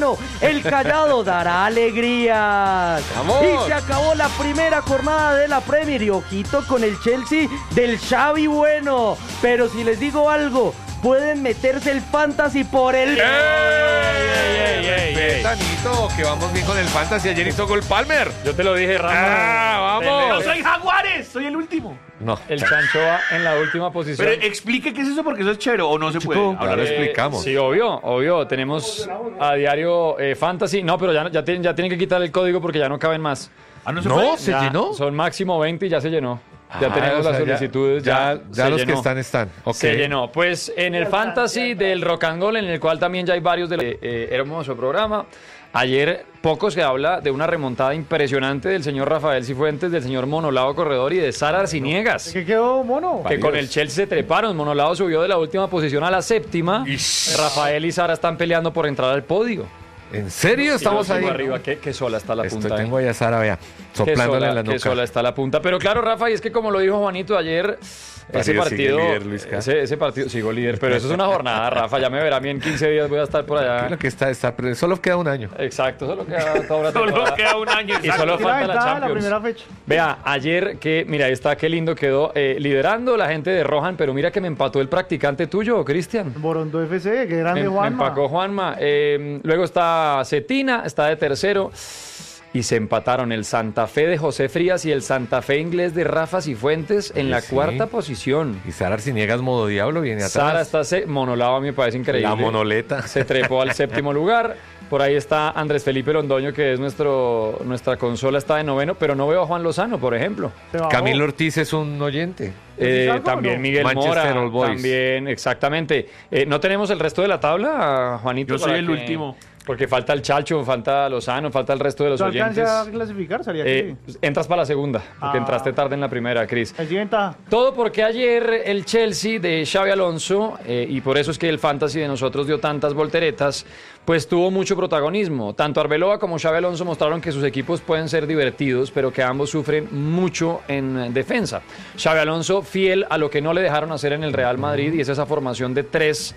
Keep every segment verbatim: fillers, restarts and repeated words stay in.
bueno, el Callado dará alegrías. ¡Vamos! Y se acabó la primera jornada de la Premier y ojito con el Chelsea del Xavi bueno. Pero si les digo algo, pueden meterse el fantasy por el... ¡Ey, ey, ey, ey! Tanito, que vamos bien con el fantasy. Ayer hizo gol Palmer. Yo te lo dije, Ramos. ¡Ah, vamos! ¡Yo soy Jaguares! ¡Soy el último! No. El Chancho va en la última posición. Pero explique qué es eso porque eso es chévere o no se puede. ahora hablar lo de- explicamos. Sí, obvio, obvio. Tenemos a diario eh, Fantasy. No, pero ya, ya, tienen, ya tienen que quitar el código porque ya no caben más. Ah, no se No, puede. ¿se Ya llenó? Son máximo veinte y ya se llenó. Ya Ah, tenemos o sea, las solicitudes. Ya, Ya, ya se los que llenó. están, están. Ok. Se llenó. Pues en el Fantasy del Rock and Roll, en el cual también ya hay varios del eh, eh, hermoso programa. Ayer poco se habla de una remontada impresionante del señor Rafael Cifuentes, del señor Monolao Corredor y de Sara Arciniegas. ¿Qué quedó, mono? Que con el Chelsea se treparon. Monolao subió de la última posición a la séptima. Rafael y Sara están peleando por entrar al podio. ¿En serio? Estamos Y yo ahí. sigo arriba. Qué, qué sola está la Estoy, punta. tengo eh. ahí a Sara, vea, Qué soplándole sola, en la qué nuca. sola está la punta. Pero claro, Rafa, y es que como lo dijo Juanito ayer, ese Partido sigue partido, líder, Luisca. ese, ese partido, sigo líder, pero eso es una jornada, Rafa, ya me verá a mí en quince días, voy a estar por allá. Lo que está, está, pero solo queda un año. Exacto, solo queda toda una Solo temporada. queda un año. Y exacto. solo Tiene la falta la ventaja de la Champions. primera fecha. Vea, ayer que, mira, ahí está, qué lindo quedó, eh, liderando la gente de Rohan, pero mira que me empató el practicante tuyo, Cristian. Borondo F C, qué Me, grande me Juanma. empacó Juanma. Eh, luego está Cetina, está de tercero. Y se empataron el Santa Fe de José Frías y el Santa Fe inglés de Rafa Cifuentes en Sí, la sí. cuarta posición. Y Sara Arciniegas modo diablo viene atrás. Sara está se monolado, a mí me parece increíble. La monoleta. Se trepó al séptimo lugar. Por ahí está Andrés Felipe Londoño, que es nuestro nuestra consola, está de noveno, pero no veo a Juan Lozano, por ejemplo. Se bajó. Camilo Ortiz es un oyente. Eh, algo o también no? Miguel Manchester Mora, Old Boys. también, exactamente. Eh, no tenemos el resto de la tabla, Juanito. Yo soy para el que- último. Porque falta el Chacho, falta Lozano, falta el resto de los ¿Tú oyentes. alcanzas a clasificar? Salía Eh, aquí. entras para la segunda, porque Ah. entraste tarde en la primera, Cris. Ahí sí ventaja. Todo porque ayer el Chelsea de Xavi Alonso, eh, y por eso es que el fantasy de nosotros dio tantas volteretas, pues tuvo mucho protagonismo. Tanto Arbeloa como Xavi Alonso mostraron que sus equipos pueden ser divertidos, pero que ambos sufren mucho en defensa. Xavi Alonso fiel a lo que no le dejaron hacer en el Real Madrid, y es esa formación de tres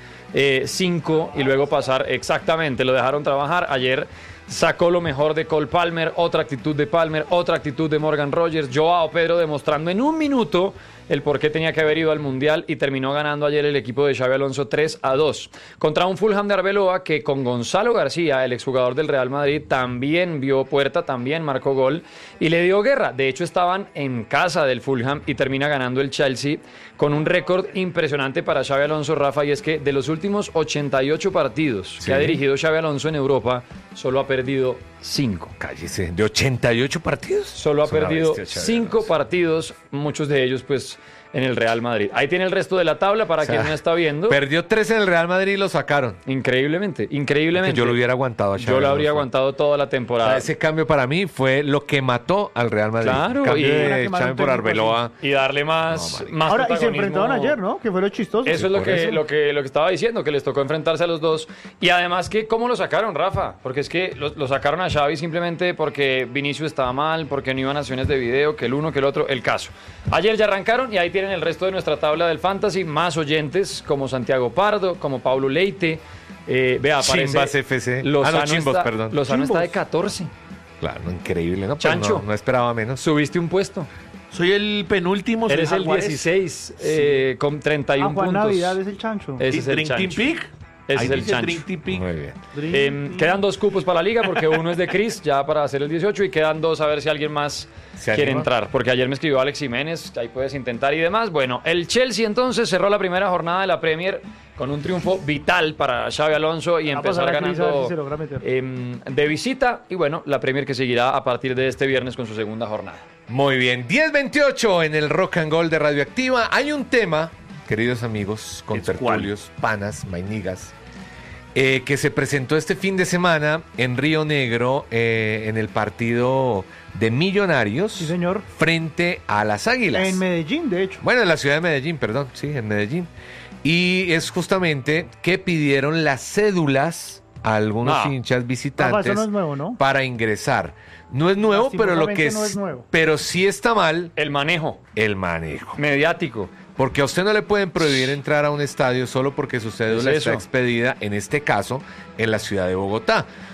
cinco y luego pasar exactamente, lo dejaron trabajar. Ayer sacó lo mejor de Cole Palmer, otra actitud de Palmer, otra actitud de Morgan Rogers, Joao Pedro demostrando en un minuto el por qué tenía que haber ido al Mundial, y terminó ganando ayer el equipo de Xavi Alonso tres a dos. Contra un Fulham de Arbeloa que con Gonzalo García, el exjugador del Real Madrid, también vio puerta, también marcó gol y le dio guerra. De hecho, estaban en casa del Fulham y termina ganando el Chelsea con un récord impresionante para Xavi Alonso, Rafa, y es que de los últimos ochenta y ocho partidos Sí. que ha dirigido Xavi Alonso en Europa, solo ha perdido cinco. Cállese. ¿De ochenta y ocho partidos? Solo ha Es una perdido bestia, Xavi cinco Alonso. partidos, muchos de ellos pues en el Real Madrid. Ahí tiene el resto de la tabla para O sea, quien no está viendo. Perdió tres en el Real Madrid y lo sacaron. Increíblemente, increíblemente. Que yo lo hubiera aguantado a Xavi Yo lo habría Alonso. aguantado toda la O temporada. sea, ese cambio para mí fue lo que mató al Real Madrid. Claro, Cambio y- de Era que más Xavi un por técnico Arbeloa. Y darle más, No, más Ahora, y se protagonismo. enfrentaron ayer, ¿no? Que fue lo chistoso. Eso es lo por que, eso. lo, que, lo que estaba diciendo, que les tocó enfrentarse a los dos. Y además, que ¿cómo lo sacaron, Rafa? Porque es que lo, lo sacaron a Xavi simplemente porque Vinicius estaba mal, porque no iban acciones de video, que el uno, que el otro, el caso. Ayer ya arrancaron y ahí tienen el resto de nuestra tabla del Fantasy, más oyentes como Santiago Pardo, como Paulo Leite. Eh, vea, aparece Chimbas F C. Lozano, Ah, no, Chimbos, está, perdón. Lozano está de Chimbos. catorce. Claro, increíble, ¿no? Pero Chancho. no, no esperaba menos. Subiste un puesto. Soy el penúltimo. soy Eres el Jaguares. dieciséis, eh, con treinta y uno Ah, Juan puntos. Navidad es el chancho. Ese es el Drink Team chancho. Pick. Ese Ahí es el dice chancho. Drink Team Pick. Muy bien. Drink, Eh, drink. quedan dos cupos para la liga porque uno es de Chris ya para hacer el dieciocho y quedan dos a ver si alguien más ¿Se quiere anima? entrar, porque ayer me escribió Alex Jiménez, ahí puedes intentar y demás. Bueno, el Chelsea entonces cerró la primera jornada de la Premier con un triunfo vital para Xavi Alonso y Va a empezar pasar a Chris a ver ganando si se logra meter. em, de visita, y bueno, la Premier que seguirá a partir de este viernes con su segunda jornada. Muy bien. diez veintiocho en el Rock and Roll de Radioactiva. Hay un tema, queridos amigos, contertulios, panas, mainigas, eh, que se presentó este fin de semana en Río Negro, eh, en el partido de Millonarios, Sí, señor. frente a las Águilas. En Medellín, de hecho. Bueno, en la ciudad de Medellín, perdón, sí, en Medellín. Y es justamente que pidieron las cédulas a algunos No. hinchas Rafa, visitantes eso no es nuevo, ¿no? para ingresar. No es nuevo, pero lo que Lastimosamente no es nuevo. pero sí está mal El manejo el manejo. mediático. Porque a usted no le pueden prohibir entrar a un estadio solo porque su cédula Es está eso. expedida, en este caso, en la ciudad de Bogotá.